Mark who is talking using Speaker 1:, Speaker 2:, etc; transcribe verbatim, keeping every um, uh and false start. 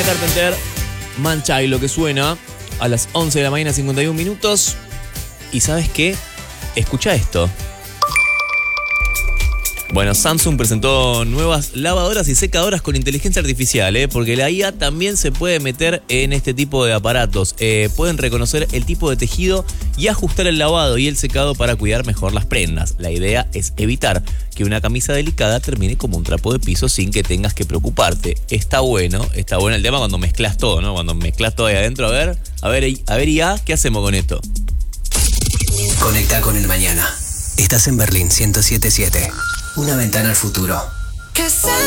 Speaker 1: Sabrina Carpenter, Mancha y lo que suena a las once de la mañana, cincuenta y un minutos. ¿Y sabes qué? Escucha esto. Bueno, Samsung presentó nuevas lavadoras y secadoras con inteligencia artificial, ¿eh? Porque la I A también se puede meter en este tipo de aparatos. Eh, pueden reconocer el tipo de tejido y ajustar el lavado y el secado para cuidar mejor las prendas. La idea es evitar que una camisa delicada termine como un trapo de piso sin que tengas que preocuparte. Está bueno, está bueno el tema cuando mezclas todo, ¿no? Cuando mezclas todo ahí adentro. A ver, a ver, a ver I A, ¿qué hacemos con esto?
Speaker 2: Conecta con el mañana. Estás en Berlín ciento siete punto siete. Una ventana al futuro.